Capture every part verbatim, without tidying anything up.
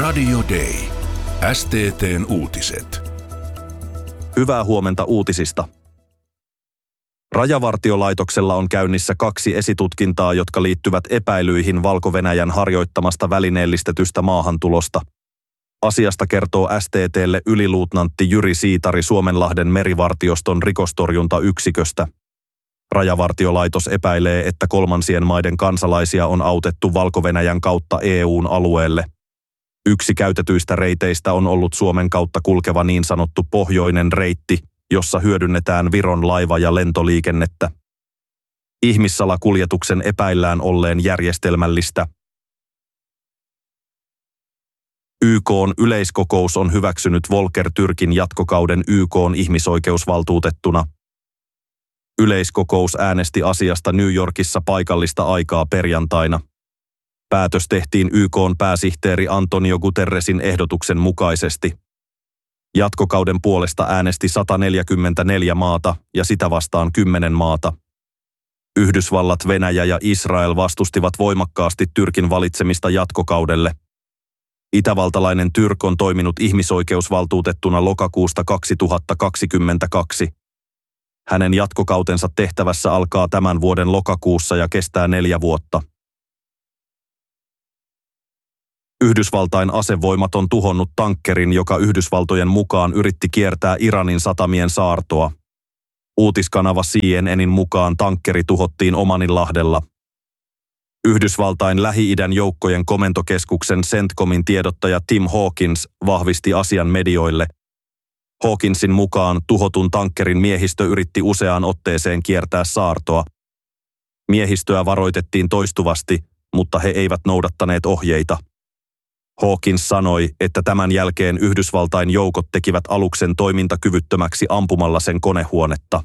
Radio Day. S T T:n uutiset. Hyvää huomenta uutisista. Rajavartiolaitoksella on käynnissä kaksi esitutkintaa, jotka liittyvät epäilyihin Valko-Venäjän harjoittamasta välineellistetystä maahantulosta. Asiasta kertoo S T T:lle yliluutnantti Jyri Siitari Suomenlahden merivartioston rikostorjuntayksiköstä. Rajavartiolaitos epäilee, että kolmansien maiden kansalaisia on autettu Valko-Venäjän kautta E U:n alueelle. Yksi käytetyistä reiteistä on ollut Suomen kautta kulkeva niin sanottu pohjoinen reitti, jossa hyödynnetään Viron laiva- ja lentoliikennettä. Ihmissalakuljetuksen epäillään olleen järjestelmällistä. Y K:n yleiskokous on hyväksynyt Volker Türkin jatkokauden Y K:n ihmisoikeusvaltuutettuna. Yleiskokous äänesti asiasta New Yorkissa paikallista aikaa perjantaina. Päätös tehtiin Y K:n pääsihteeri Antonio Guterresin ehdotuksen mukaisesti. Jatkokauden puolesta äänesti sata neljäkymmentäneljä maata ja sitä vastaan kymmenen maata. Yhdysvallat, Venäjä ja Israel vastustivat voimakkaasti Türkin valitsemista jatkokaudelle. Itävaltalainen Türk on toiminut ihmisoikeusvaltuutettuna lokakuusta kaksituhattakaksikymmentäkaksi. Hänen jatkokautensa tehtävässä alkaa tämän vuoden lokakuussa ja kestää neljä vuotta. Yhdysvaltain asevoimat on tuhonnut tankkerin, joka Yhdysvaltojen mukaan yritti kiertää Iranin satamien saartoa. Uutiskanava C N N:in mukaan tankkeri tuhottiin Omaninlahdella. Yhdysvaltain Lähi-idän joukkojen komentokeskuksen CENTCOMin tiedottaja Tim Hawkins vahvisti asian medioille. Hawkinsin mukaan tuhotun tankkerin miehistö yritti useaan otteeseen kiertää saartoa. Miehistöä varoitettiin toistuvasti, mutta he eivät noudattaneet ohjeita. Hawkins sanoi, että tämän jälkeen Yhdysvaltain joukot tekivät aluksen toimintakyvyttömäksi ampumalla sen konehuonetta.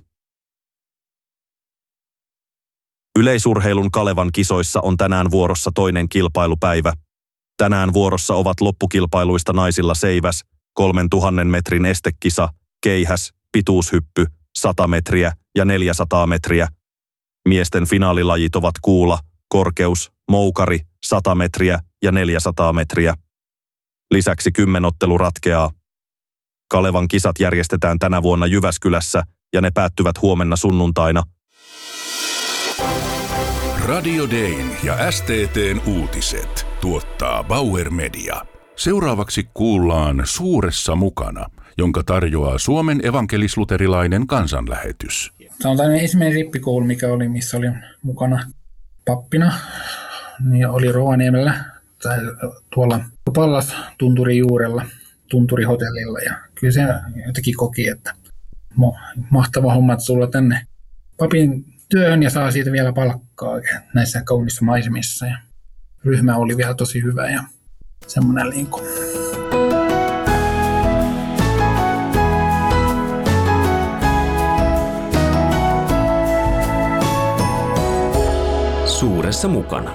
Yleisurheilun Kalevan kisoissa on tänään vuorossa toinen kilpailupäivä. Tänään vuorossa ovat loppukilpailuista naisilla seiväs, kolmen tuhannen metrin estekisa, keihäs, pituushyppy, sata metriä ja neljäsataa metriä. Miesten finaalilajit ovat kuula, korkeus, moukari, sata metriä ja neljäsataa metriä. Lisäksi kymmenottelu ratkeaa. Kalevan kisat järjestetään tänä vuonna Jyväskylässä ja ne päättyvät huomenna sunnuntaina. Radio Dayn ja S T T:n uutiset tuottaa Bauer Media. Seuraavaksi kuullaan Suuressa mukana, jonka tarjoaa Suomen evankelis-luterilainen kansanlähetys. Tämä on tämmöinen ensimmäinen rippikoulu, mikä oli, missä oli mukana pappina. Niin oli Rovaniemellä tai tuolla Pallas Tunturin juurella, Tunturihotellilla. Ja kyllä se jotenkin koki, että mahtava homma tulla tänne papin työhön ja saa siitä vielä palkkaa näissä kaunissa maisemissa. Ja ryhmä oli vielä tosi hyvä ja semmoinen linkku. Suuressa mukana.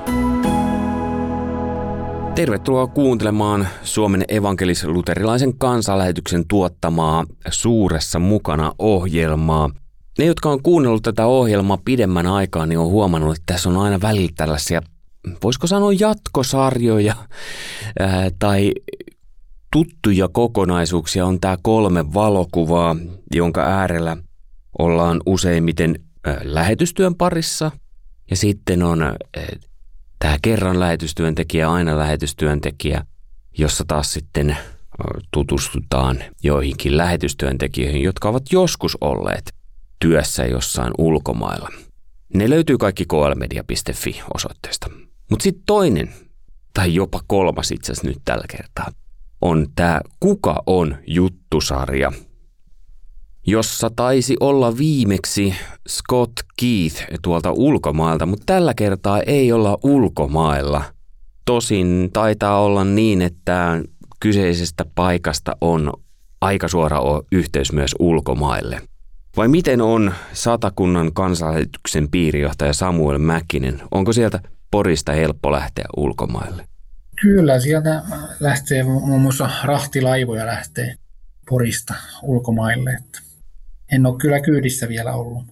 Tervetuloa kuuntelemaan Suomen evankelis-luterilaisen kansanlähetyksen tuottamaa Suuressa mukana -ohjelmaa. Ne, jotka on kuunnellut tätä ohjelmaa pidemmän aikaa, niin on huomannut, että tässä on aina välillä tällaisia, voisiko sanoa jatkosarjoja ää, tai tuttuja kokonaisuuksia. On tämä kolme valokuvaa, jonka äärellä ollaan useimmiten ää, lähetystyön parissa. Ja sitten on ää, tämä kerran lähetystyöntekijä, aina lähetystyöntekijä, jossa taas sitten ää, tutustutaan joihinkin lähetystyöntekijöihin, jotka ovat joskus olleet työssä jossain ulkomailla. Ne löytyy kaikki k l media piste f i osoitteesta. Mutta sitten toinen, tai jopa kolmas itse asiassa nyt tällä kertaa, on tämä Kuka on -juttusarja, jossa taisi olla viimeksi Scott Keith tuolta ulkomailta, mutta tällä kertaa ei olla ulkomailla. Tosin taitaa olla niin, että kyseisestä paikasta on aika suora yhteys myös ulkomaille. Vai miten on Satakunnan kansanlähetyksen piirijohtaja Samuel Mäkinen? Onko sieltä Porista helppo lähteä ulkomaille? Kyllä, sieltä lähtee muun muassa rahtilaivoja lähtee Porista ulkomaille. Että en ole kyllä kyydissä vielä ollut.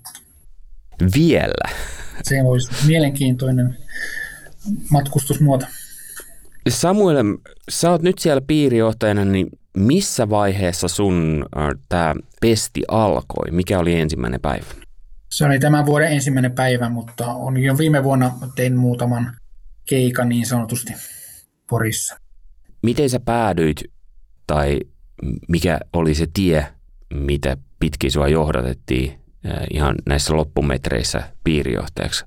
Vielä? Se olisi mielenkiintoinen matkustusmuoto. Samuel, sä oot nyt siellä piirijohtajana, niin missä vaiheessa sun äh, tämä pesti alkoi? Mikä oli ensimmäinen päivä? Se oli tämän vuoden ensimmäinen päivä, mutta on jo viime vuonna tein muutaman keikan niin sanotusti Porissa. Miten sä päädyit, tai mikä oli se tie, mitä pitkin sua johdatettiin äh, ihan näissä loppumetreissä piirijohtajaksi?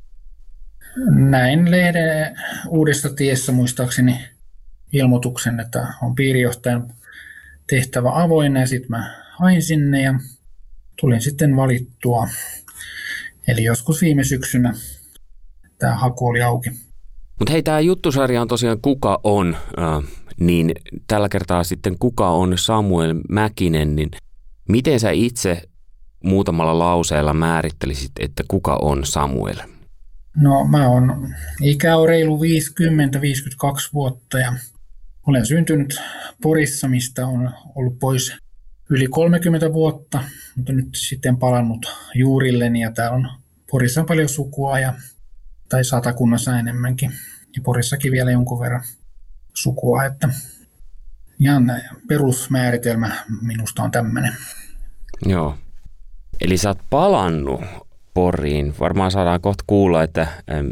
Näin lehden Uudessa tiessä muistaakseni ilmoituksen, että on piirijohtajan tehtävä avoinna, ja sitten mä hain sinne ja tulin sitten valittua. Eli joskus viime syksynä tämä haku oli auki. Mutta hei, tämä juttusarja on tosiaan Kuka on, äh, niin tällä kertaa sitten Kuka on Samuel Mäkinen, niin miten sä itse muutamalla lauseella määrittelisit, että kuka on Samuel? No mä oon, ikä on reilu viisikymmentä viisikymmentäkaksi vuotta ja olen syntynyt Porissa, mistä on ollut pois yli kolmekymmentä vuotta, mutta nyt sitten palannut juurilleni ja täällä on Porissa on paljon sukua ja, tai Satakunnassa enemmänkin ja Porissakin vielä jonkun verran sukua, että ihan perusmääritelmä minusta on tämmöinen. Joo, eli sä oot palannut Poriin. Varmaan saadaan kohta kuulla, että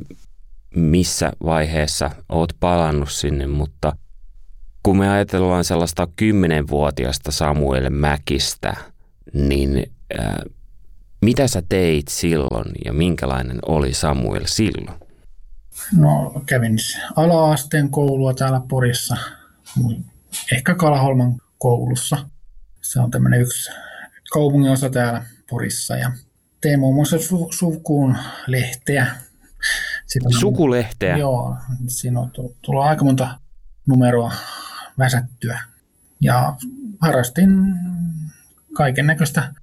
missä vaiheessa oot palannut sinne, mutta kun me ajatellaan sellaista kymmenvuotiaasta Samuel Mäkistä, niin äh, mitä sä teit silloin ja minkälainen oli Samuel silloin? No kävin ala-asteen koulua täällä Porissa, ehkä Kalaholman koulussa. Se on tämmöinen yksi kaupunginosa täällä Porissa ja tein muun muassa su- sukuun lehteä. Sitten Sukulehteä? Joo, siinä on tullut aika monta numeroa väsättyä. Ja harrastin kaiken näköistä.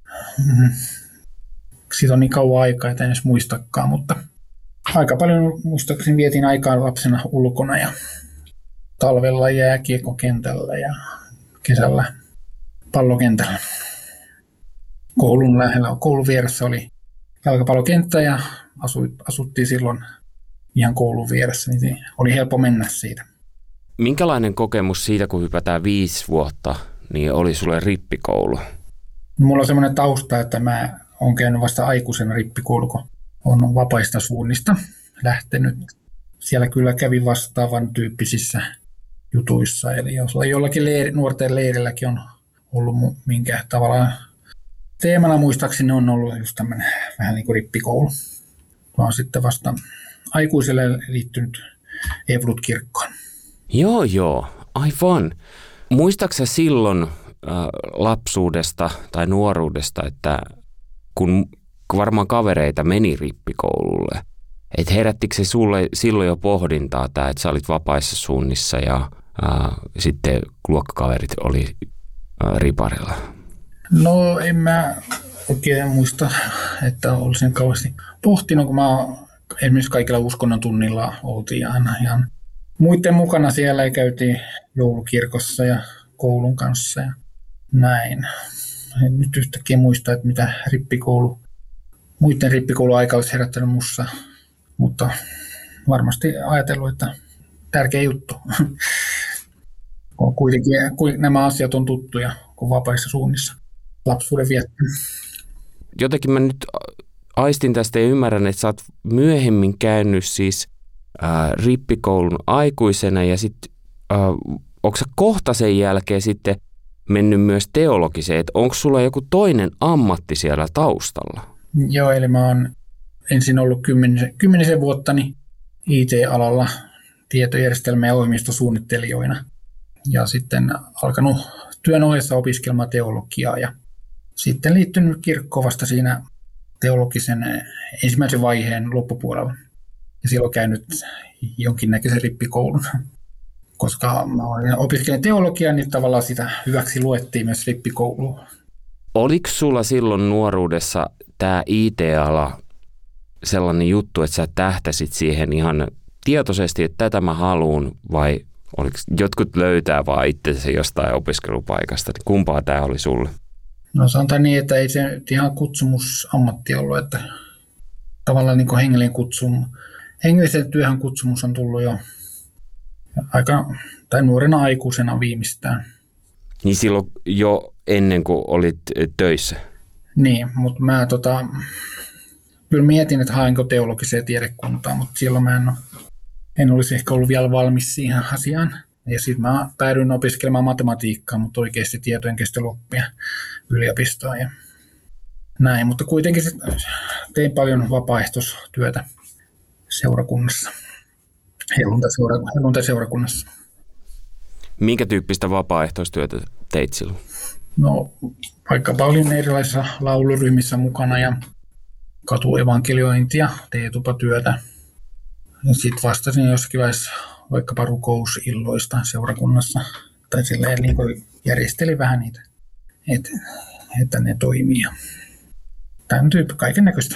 Siitä on niin kauan aikaa, että en edes muistakaan, mutta aika paljon muistaakseni vietin aikaa lapsena ulkona ja talvella jääkiekkokentällä ja kesällä pallokentällä. Koulun lähellä, koulun vieressä oli jalkapallokenttä ja asuttiin silloin ihan koulun vieressä, niin oli helppo mennä siitä. Minkälainen kokemus siitä, kun hypätään viisi vuotta, niin oli sulle rippikoulu? Mulla on semmoinen tausta, että mä oon käynyt vasta aikuisena rippikoulu, kun on vapaista suunnista lähtenyt. Siellä kyllä kävi vastaavan tyyppisissä jutuissa, eli jos jollakin leiri, nuorten leirilläkin on ollut minkä tavallaan teemana muistaakseni on ollut just tämmöinen vähän niin kuin rippikoulu. Mä oon sitten vasta aikuiselle liittynyt Eevlut-kirkkoon. Joo, joo. Aivan. Muistaaksä silloin äh, lapsuudesta tai nuoruudesta, että kun varmaan kavereita meni rippikoululle, että herättikö se sulle silloin jo pohdintaa tämä, että sä olit vapaissa suunnissa ja äh, sitten luokkakaverit oli äh, riparilla? No en mä oikein muista, että olisin kauheasti pohtinut, kun mä esimerkiksi kaikilla uskonnon tunnilla oltiin aina ihan muiden mukana siellä ja käytiin joulukirkossa ja koulun kanssa ja näin. En nyt yhtäkkiä muista, että mitä rippikoulu, muiden rippikouluaika olisi herättänyt mussa, mutta varmasti ajatellut, että tärkeä juttu. Kuitenkin nämä asiat on tuttuja kuin vapaissa suunnissa lapsuuden viettely. Jotenkin mä nyt aistin tästä ja ymmärrän, että sä oot myöhemmin käynyt siis ää, rippikoulun aikuisena ja sitten onko sä kohta sen jälkeen sitten mennyt myös teologiseen, että onko sulla joku toinen ammatti siellä taustalla? Joo, eli mä oon ensin ollut kymmenisen, kymmenisen vuottani I T-alalla tietojärjestelmä- ja ohjelmistosuunnittelijoina ja sitten alkanut työn ohessa opiskelemaan teologiaa ja sitten liittynyt kirkkoon vasta siinä teologisen ensimmäisen vaiheen loppupuolella. Ja silloin käynyt jonkinnäköisen rippikoulun. Koska mä opiskelin teologiaa, niin tavallaan sitä hyväksi luettiin myös rippikouluun. Oliko sulla silloin nuoruudessa tämä I T-ala sellainen juttu, että sä tähtäsit siihen ihan tietoisesti, että tätä mä haluun, vai oliko jotkut löytää vaan itsensä jostain opiskelupaikasta? Kumpaa tämä oli sulle? No sanotaan niin, että ei se ihan kutsumusammatti ollut, että tavallaan niin kuin hengellinen kutsum, hengellisen työhön kutsumus on tullut jo aika, tai nuorena aikuisena viimeistään. Niin silloin jo ennen kuin olit töissä? Niin, mutta mä tota, kyllä mietin, että haenko teologiseen tiedekuntaan, mutta silloin mä en, en olisi ehkä ollut vielä valmis siihen asiaan. Ja sitten mä päädyin opiskelemaan matematiikkaa, mutta oikeasti tietojenkäsittelyoppia yliopistoon ja näin. Mutta kuitenkin tein paljon vapaaehtoistyötä seurakunnassa, helluntaseurakunnassa. Minkä tyyppistä vapaaehtoistyötä teit silloin? No, vaikkapa olin erilaisissa lauluryhmissä mukana ja katuevankeliointia, teetupatyötä. Ja sitten vastasin jossakin vaiheessa vaikkapa rukousilloista seurakunnassa. Tai silleen niin kuin järjestelin vähän niitä, että, että ne toimii. Tämän tyyppi, kaiken näköistä.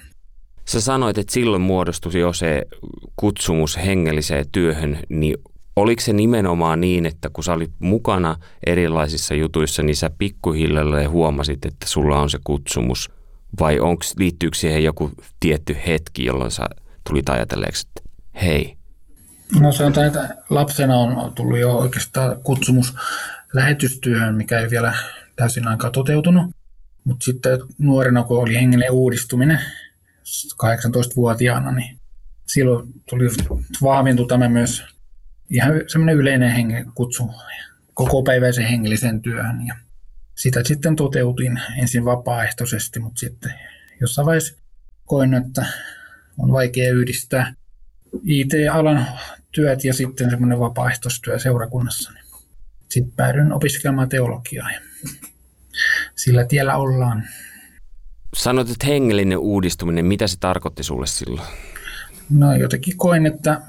Sä sanoit, että silloin muodostui jo se kutsumus hengelliseen työhön, niin oliko se nimenomaan niin, että kun sä olit mukana erilaisissa jutuissa, niin sä pikkuhiljalleen huomasit, että sulla on se kutsumus? Vai onko, liittyykö siihen joku tietty hetki, jolloin sä tulit ajatelleeksi, että hei? No sanotaan, että lapsena on tullut jo oikeastaan kutsumus lähetystyöhön, mikä ei vielä täysin aikaa toteutunut. Mutta sitten nuorena, kun oli hengellinen uudistuminen kahdeksantoistavuotiaana, niin silloin tuli vahvintui tämä myös ihan semmoinen yleinen hengen kutsu kokopäiväisen hengelliseen työhön. Ja sitä sitten toteutin ensin vapaaehtoisesti, mutta sitten jossain vaiheessa koin, että on vaikea yhdistää I T-alan työt ja sitten semmoinen vapaaehtoistyö seurakunnassa. Sitten päädyin opiskelemaan teologiaa ja sillä tiellä ollaan. Sanoit, että hengellinen uudistuminen, mitä se tarkoitti sulle silloin? No jotenkin koin, että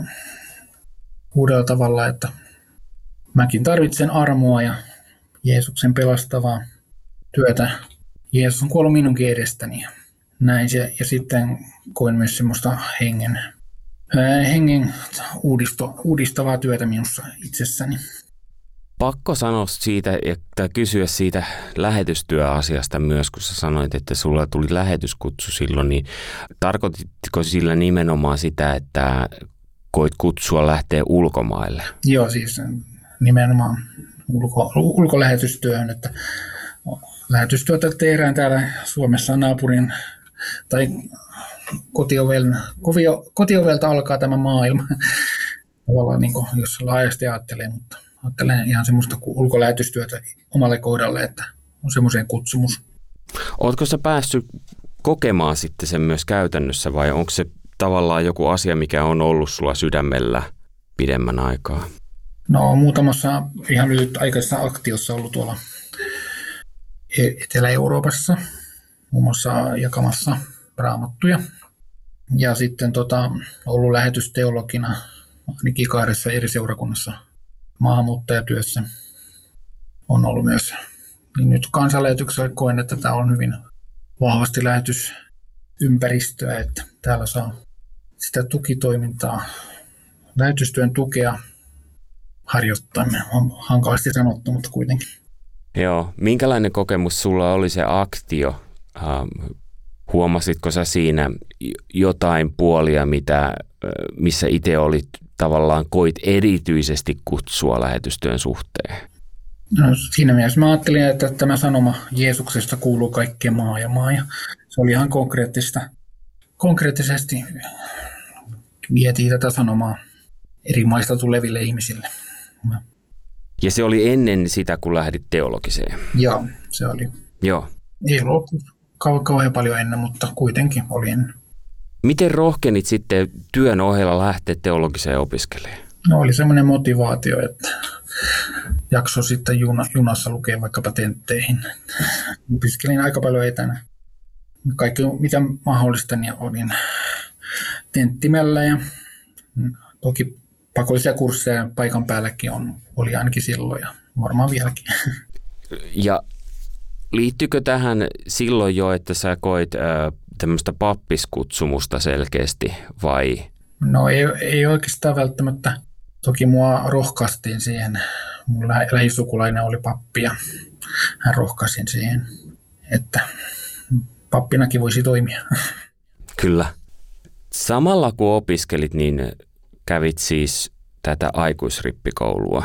uudella tavalla, että mäkin tarvitsen armoa ja Jeesuksen pelastavaa työtä. Jeesus on kuollut minunkin edestäni. Näin se, ja sitten koin myös semmoista hengen, hengen uudisto, uudistavaa työtä minussa itsessäni. Pakko sanoa siitä ja kysyä siitä lähetystyöasiasta myös, kun sä sanoit, että sulla tuli lähetyskutsu silloin, niin tarkoititko sillä nimenomaan sitä, että koit kutsua lähteä ulkomaille? Joo, siis nimenomaan ulko, ulkolähetystyöhön, että lähetystyötä tehdään täällä Suomessa naapurin tai kotiovelta, kotiovelta alkaa tämä maailma. Tavallaan niin kuin, jos laajasti ajattelee, mutta ajattelen ihan semmoista ulkolähetystyötä omalle kohdalle, että on semmoisen kutsumus. Ootko sä päässyt kokemaan sitten sen myös käytännössä vai onko se tavallaan joku asia, mikä on ollut sulla sydämellä pidemmän aikaa? No muutamassa ihan lyhytaikaisessa aktiossa ollut tuolla Etelä-Euroopassa, muun muassa jakamassa raamattuja. Ja sitten tota, ollut lähetysteologina ainakin kahdessa eri seurakunnassa maahanmuuttajatyössä on ollut myös. Niin nyt kansanlähetyksellä koen, että tämä on hyvin vahvasti lähetysympäristöä, että täällä saa sitä tukitoimintaa, lähetystyön tukea harjoittaa. On hankalasti sanottu, mutta kuitenkin. Joo. Minkälainen kokemus sulla oli se aktio? Ähm, huomasitko sä siinä jotain puolia, mitä, missä itse olit tavallaan koit erityisesti kutsua lähetystyön suhteen? No, siinä mielessä mä ajattelin, että tämä sanoma Jeesuksesta kuuluu kaikkeen maailmaan ja se oli ihan konkreettista. Konkreettisesti vietiin tätä sanomaa eri maista tuleville ihmisille. Ja se oli ennen sitä, kun lähdit teologiseen? Joo, se oli. Joo. Ei ollut kau- kauhean paljon ennen, mutta kuitenkin oli ennen. Miten rohkenit sitten työn ohella lähteä teologiseen opiskelemaan? No oli semmoinen motivaatio, että jakso sitten juna, junassa lukea vaikkapa tentteihin. Opiskelin aika paljon etänä. Kaikki mitä mahdollista, niin olin tenttimällä ja toki pakollisia kursseja paikan päälläkin on, oli ainakin silloin ja varmaan vieläkin. Ja liittyykö tähän silloin jo, että sä koit ää, tämmöistä pappiskutsumusta selkeästi vai? No ei, ei oikeastaan välttämättä. Toki mua rohkaistiin siihen. Mun lähisukulainen oli pappi ja hän rohkaisin siihen, että pappinakin voisi toimia. Kyllä. Samalla kun opiskelit, niin kävit siis tätä aikuisrippikoulua?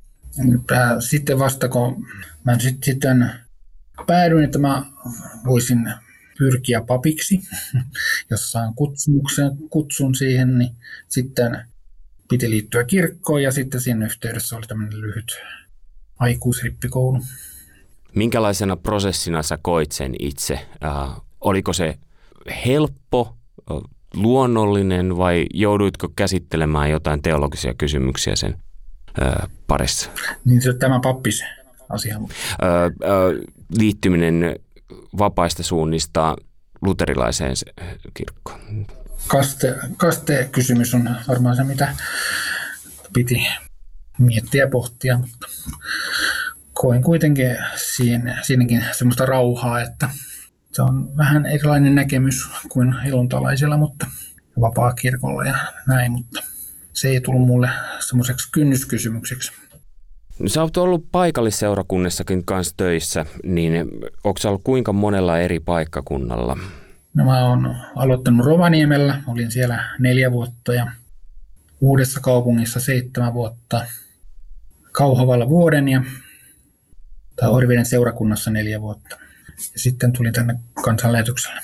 Sitten vasta kun mä sit, sitten päädyin, että mä voisin pyrkiä papiksi, jos saan kutsumuksen, kutsun siihen, niin sitten piti liittyä kirkkoon ja sitten siinä yhteydessä oli tämmöinen lyhyt aikuisrippikoulu. Minkälaisena prosessina sä koit sen itse? Äh, oliko se helppo, luonnollinen vai jouduitko käsittelemään jotain teologisia kysymyksiä sen äh, parissa? Niin se tämä pappis asia. Äh, äh, liittyminen vapaista suunnista luterilaiseen kirkkoon. Kaste, kaste-kysymys on varmaan se, mitä piti miettiä ja pohtia, mutta koin kuitenkin siinä, siinäkin semmoista rauhaa, että se on vähän erilainen näkemys kuin helluntalaisilla, mutta vapaa-kirkolla ja näin, mutta se ei tullut mulle semmoiseksi kynnyskysymykseksi. No, sä oot ollut paikallisseurakunnassakin kanssa töissä, niin onko sä ollut kuinka monella eri paikkakunnalla? No, mä oon aloittanut Rovaniemellä, olin siellä neljä vuotta ja Uudessa kaupungissa seitsemän vuotta, Kauhavalla vuoden ja tai Oriveden seurakunnassa neljä vuotta. Ja sitten tulin tänne kansanlähetykselle.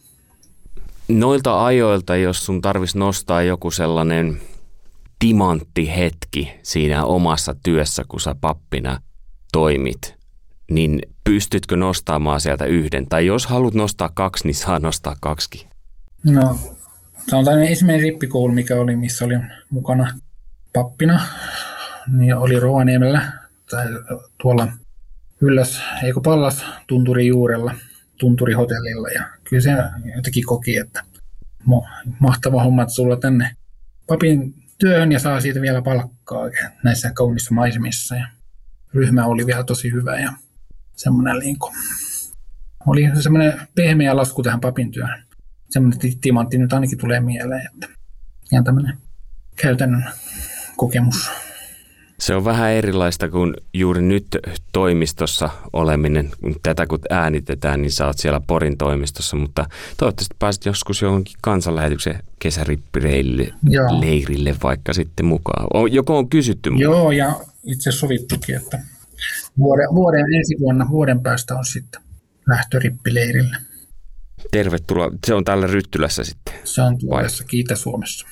Noilta ajoilta, jos sun tarvitsisi nostaa joku sellainen timanttihetki siinä omassa työssä, kun sä pappina toimit, niin pystytkö nostamaan sieltä yhden? Tai jos haluat nostaa kaksi, niin saa nostaa kaksikin. No, sanotaan ensimmäinen rippikoulu, mikä oli, missä olin mukana pappina, niin oli Rovaniemellä, tai tuolla Ylläs, eikö Pallas tunturin juurella, tunturihotellilla. Ja kyllä se jotenkin koki, että mahtava homma, että sulla tänne papin työhön ja saa siitä vielä palkkaa näissä kaunissa maisemissa. Ja ryhmä oli vielä tosi hyvä ja semmoinen liinko. Oli semmoinen pehmeä lasku tähän papin työhön. Semmoinen timantti nyt ainakin tulee mieleen, että ihan tämmöinen käytännön kokemus. Se on vähän erilaista kuin juuri nyt toimistossa oleminen. Tätä kun äänitetään, niin sä oot siellä Porin toimistossa, mutta toivottavasti pääset joskus johonkin kansanlähetyksen kesärippireille leirille vaikka sitten mukaan. Joko on kysytty mukaan? Joo, ja itse sovittukin, että vuoden, vuoden ensi vuonna vuoden päästä on sitten lähtörippileirille. Tervetuloa. Se on täällä Ryttylässä sitten? Se on tuossa Kiitä-Suomessa.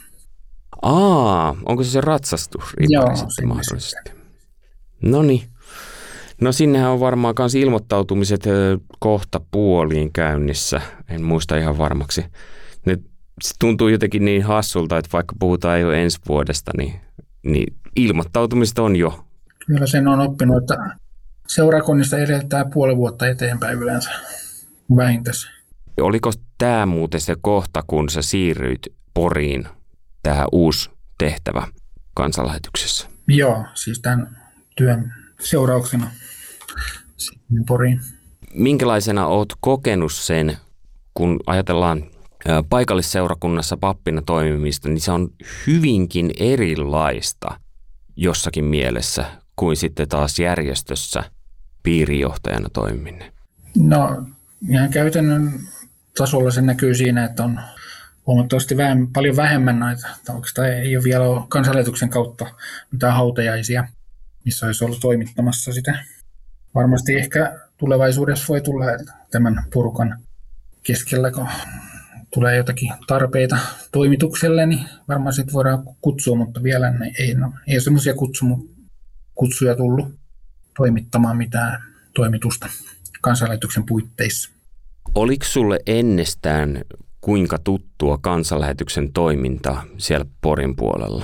Aa, onko se se ratsastusripari sitten mahdollisesti? No niin. No sinnehän on varmaan myös ilmoittautumiset kohta puoliin käynnissä. En muista ihan varmaksi. Ne tuntuu jotenkin niin hassulta, että vaikka puhutaan jo ensi vuodesta, niin, niin ilmoittautumiset on jo. Kyllä sen on oppinut, että seurakunnista edeltää puoli vuotta eteenpäin yleensä vähintänsä. Oliko tämä muuten se kohta, kun sä siirryit Poriin? Tähän uusi tehtävä kansanlähetyksessä. Joo, siis tämän työn seurauksena sitten Poriin. Minkälaisena olet kokenut sen, kun ajatellaan paikallisseurakunnassa pappina toimimista, niin se on hyvinkin erilaista jossakin mielessä kuin sitten taas järjestössä piirijohtajana toimiminen? No ihan käytännön tasolla se näkyy siinä, että on huomattavasti vähemmän, paljon vähemmän näitä, oikeastaan ei ole vielä kansanlähetyksen kautta mitään hautajaisia, missä olisi ollut toimittamassa sitä. Varmasti ehkä tulevaisuudessa voi tulla tämän porukan keskellä, kun tulee jotakin tarpeita toimitukselle, niin varmaan sitten voidaan kutsua, mutta vielä ei, no, ei ole semmoisia kutsuja tullut toimittamaan mitään toimitusta kansanlähetyksen puitteissa. Oliko sulle ennestään kuinka tuttua kansanlähetyksen toiminta siellä Porin puolella?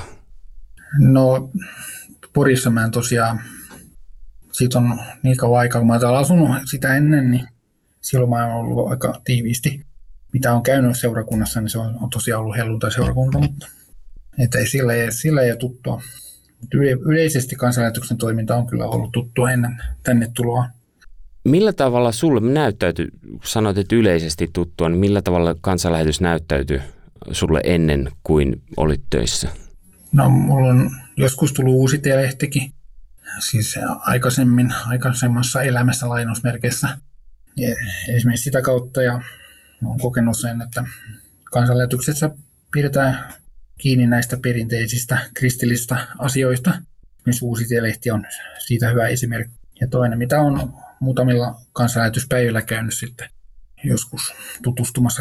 No Porissa mä en tosiaan, siitä on niin kauan aikaa, kun mä oon asunut sitä ennen, niin silloin mä oon ollut aika tiiviisti. Mitä on käynyt seurakunnassa, niin se on, on tosiaan ollut helluntai-seurakunta, mutta että ei, sillä, ei, sillä ei ole tuttua. Yleisesti kansanlähetyksen toiminta on kyllä ollut tuttua ennen tänne tuloa. Millä tavalla sulle näyttäytyi, sanoit, että yleisesti tuttua, niin millä tavalla kansanlähetys näyttäytyi sulle ennen kuin olit töissä? No mulla on joskus tullut uusi lehtikin, siis aikaisemmin, aikaisemmassa elämässä lainausmerkeissä. Ja esimerkiksi sitä kautta ja olen kokenut sen, että kansanlähetyksessä pidetään kiinni näistä perinteisistä kristillisistä asioista. Myös Uusi-Tielehti on siitä hyvä esimerkki. Ja toinen, mitä on muutamilla kansanlähetyspäivillä käynyt sitten joskus tutustumassa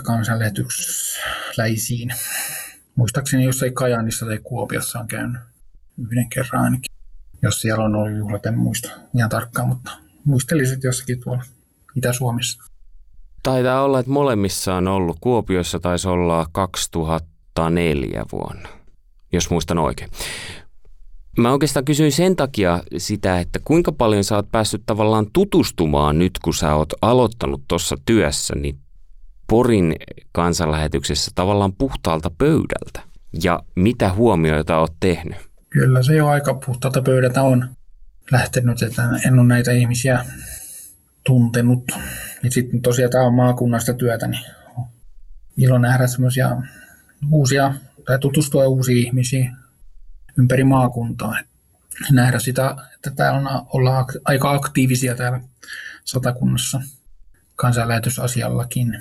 kansanlähetysläisiin. Muistaakseni jossain Kajaanissa tai Kuopiossa on käynyt yhden kerran ainakin. Jos siellä on ollut juhlat, en muista ihan tarkkaan, mutta muistelisin jossakin tuolla Itä-Suomessa. Taitaa olla, että molemmissa on ollut. Kuopiossa taisi olla kaksituhattaneljä vuonna, jos muistan oikein. Mä oikeastaan kysyin sen takia sitä, että kuinka paljon sä oot päässyt tavallaan tutustumaan nyt, kun sä oot aloittanut tuossa työssä, niin Porin kansanlähetyksessä tavallaan puhtaalta pöydältä. Ja mitä huomioita oot tehnyt? Kyllä se jo aika puhtaalta pöydältä on lähtenyt, että en ole näitä ihmisiä tuntenut. Ja sitten tosiaan tämä on maakunnasta työtä, niin ilo nähdä semmoisia uusia, tai tutustua uusiin ihmisiin ympäri maakuntaa. Nähdä sitä, että täällä on, ollaan aika aktiivisia täällä Satakunnassa kansanlähetysasiallakin.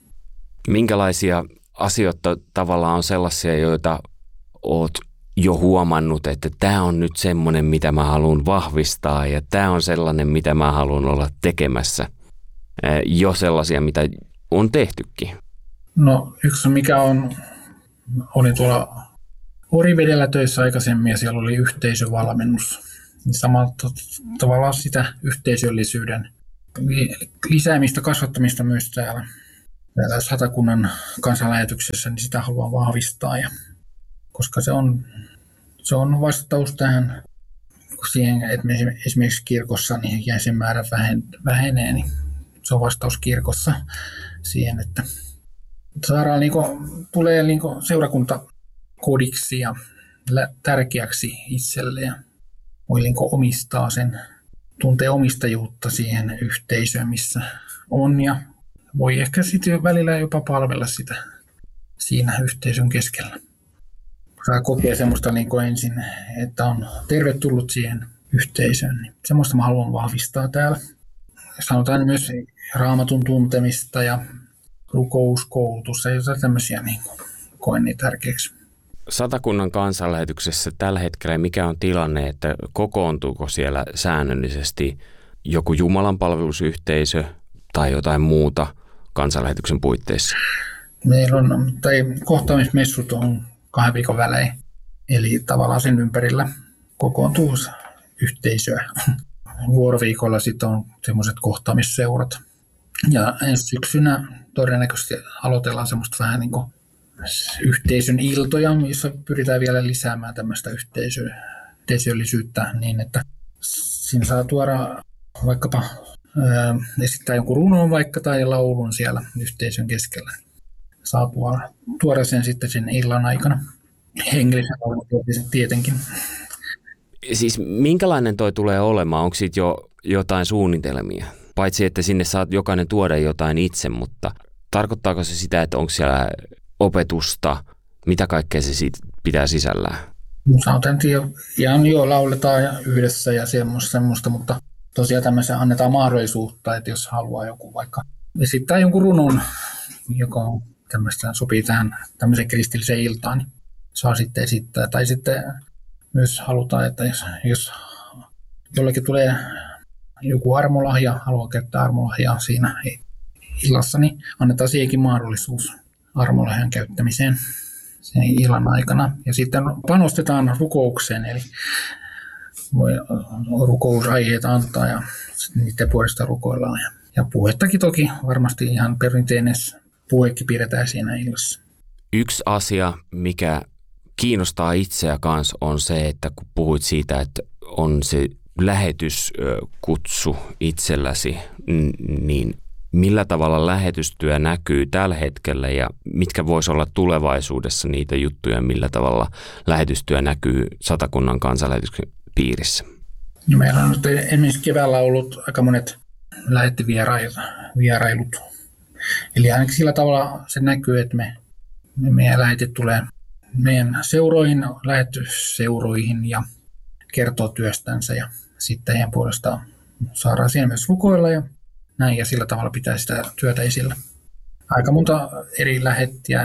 Minkälaisia asioita tavallaan on sellaisia, joita oot jo huomannut, että tämä on nyt semmoinen, mitä mä haluan vahvistaa ja tämä on sellainen, mitä mä haluan olla tekemässä. Jo sellaisia, mitä on tehtykin. No yksi, mikä on, olin tuolla Orivedellä töissä aikaisemmin ja siellä oli yhteisövalmennus. Niin samalla tavalla sitä yhteisöllisyyden lisäämistä, kasvattamista myös täällä, täällä Satakunnan kansanlähetyksessä, niin sitä haluan vahvistaa. Ja, koska se on, se on vastaus tähän siihen, että esimerkiksi kirkossa niin jäsenmäärä vähenee, niin se on vastaus kirkossa siihen, että saadaan niin kuin, tulee niin kuin seurakuntakodiksi ja tärkeäksi itselle ja voi niin kuin omistaa sen, tuntee omistajuutta siihen yhteisöön, missä on ja voi ehkä sitten välillä jopa palvella sitä siinä yhteisön keskellä. Saa kokea semmoista niin kuin ensin, että on tervetullut siihen yhteisöön, niin semmoista mä haluan vahvistaa täällä. Sanotaan myös raamatun tuntemista ja rukouskoulutusta ja tämmöisiä niin kuin koen niin tärkeäksi. Satakunnan kansanlähetyksessä tällä hetkellä mikä on tilanne, että kokoontuuko siellä säännöllisesti joku jumalanpalvelusyhteisö tai jotain muuta kansanlähetyksen puitteissa? Meillä on, tai kohtaamismessut on kahden viikon välein, eli tavallaan sen ympärillä kokoontuu yhteisöä. Vuoroviikolla sitten on semmoiset kohtaamisseurat. Ja ensi syksynä todennäköisesti aloitellaan semmoista vähän niin kuin yhteisön iltoja, missä pyritään vielä lisäämään tämmöistä yhteisö, yhteisöllisyyttä niin, että siinä saa tuoda vaikkapa ää, esittää jonkun runon vaikka tai laulun siellä yhteisön keskellä. Saa tuoda, tuoda sen sitten sen illan aikana. Hengellisen laulun tietenkin. Siis minkälainen toi tulee olemaan? Onko siitä jo jotain suunnitelmia? Paitsi, että sinne saat jokainen tuoda jotain itse, mutta tarkoittaako se sitä, että onko siellä opetusta? Mitä kaikkea se siitä pitää sisällään? Sanotaan, että ihan jo lauletaan yhdessä ja semmoista, semmoista, mutta tosiaan tämmöisen annetaan mahdollisuutta, että jos haluaa joku vaikka esittää jonkun runon, joka on tämmöistä, sopii tähän tämmöiseen kristilliseen iltaan, niin saa sitten esittää. Tai sitten myös halutaan, että jos, jos jollekin tulee joku armolahja, haluaa käyttää armolahjaa siinä illassa, niin annetaan siihenkin mahdollisuus armolahjan käyttämiseen sen illan aikana. Ja sitten panostetaan rukoukseen, eli voi rukousaiheita antaa ja niiden puolesta rukoillaan. Ja puhettakin toki varmasti ihan perinteinen puhekin pidetään siinä illassa. Yksi asia, mikä kiinnostaa itseä kanssa on se, että kun puhuit siitä, että on se lähetyskutsu itselläsi, niin millä tavalla lähetystyö näkyy tällä hetkellä ja mitkä voisi olla tulevaisuudessa niitä juttuja, millä tavalla lähetystyö näkyy Satakunnan kansanlähetyksen piirissä? No meillä on nyt esimerkiksi keväällä ollut aika monet lähettivierailut. Eli ainakin sillä tavalla se näkyy, että me, me meidän lähetit tulee meidän seuroihin, lähetysseuroihin ja kertoo työstänsä ja sitten heidän puolestaan saadaan siellä myös rukoilla ja näin ja sillä tavalla pitää sitä työtä esillä. Aika monta eri lähettiä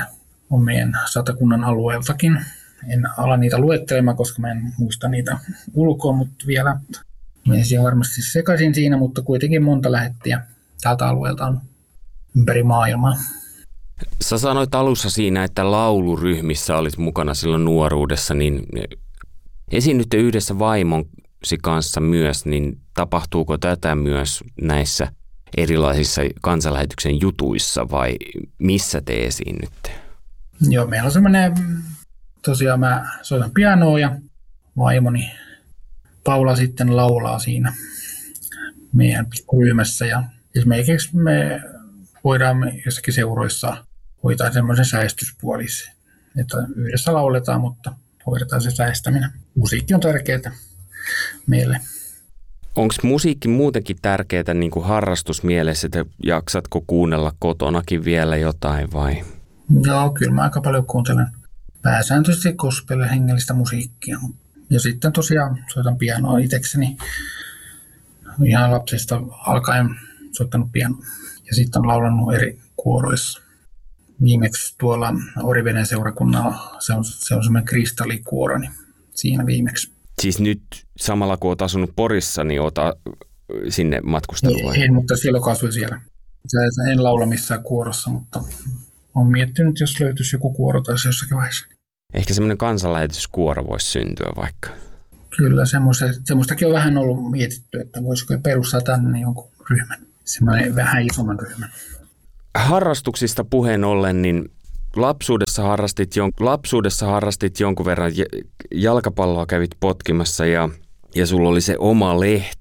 on meidän Satakunnan alueeltakin. En ala niitä luettelemaan, koska mä en muista niitä ulkoa, mutta vielä menisin varmasti sekaisin siinä, mutta kuitenkin monta lähettiä tältä alueelta on ympäri maailmaa. Sä sanoit alussa siinä, että lauluryhmissä olit mukana silloin nuoruudessa, niin esiinnytte yhdessä vaimosi kanssa myös, niin tapahtuuko tätä myös näissä erilaisissa kansanlähetyksen jutuissa vai missä te esiinnytte? Joo, meillä on semmoinen, tosiaan mä soitan pianoa ja vaimoni Paula sitten laulaa siinä meidän pikkuryhmässä ja esimerkiksi me voidaan me jossakin seuroissa hoitaa semmoisen säestyspuolisen, että yhdessä lauletaan, mutta hoidetaan se säestäminen. Musiikki on tärkeää meille. Onko musiikki muutenkin tärkeää niin kuin harrastusmielessä, että jaksatko kuunnella kotonakin vielä jotain vai? Joo, kyllä mä aika paljon kuuntelen pääsääntöisesti gospel- hengellistä musiikkia. Ja sitten tosiaan soitan pianoa itsekseni. Ihan lapsesta alkaen soittanut pianoa. Ja sitten on laulanut eri kuoroissa. Viimeksi tuolla Oriveden seurakunnalla, se on, se on semmoinen kristallikuoro, niin siinä viimeksi. Siis nyt samalla kun olet asunut Porissa, niin olet sinne matkustanut vai? Ei, ei, mutta silloin kun asuin siellä. En laula missään kuorossa, mutta olen miettinyt, jos löytyisi joku kuoro tai jossakin vaiheessa. Ehkä semmoinen kansanlähetyskuoro voisi syntyä vaikka. Kyllä, semmoistakin on vähän ollut mietitty, että voisiko perustaa tänne jonkun ryhmän. Semmoinen vähän isomman ryhmän. Harrastuksista puheen ollen, niin lapsuudessa harrastit, jon, lapsuudessa harrastit jonkun verran jalkapalloa, kävit potkimassa ja, ja sulla oli se oma lehti.